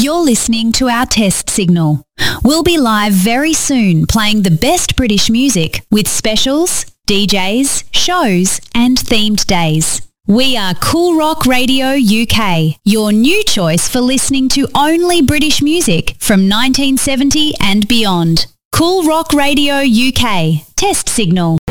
You're listening to our test signal. We'll be live very soon playing the best British music with specials, DJs, shows and themed days. We are Cool Rock Radio UK, your new choice for listening to only British music from 1970 and beyond. Cool Rock Radio UK, test signal.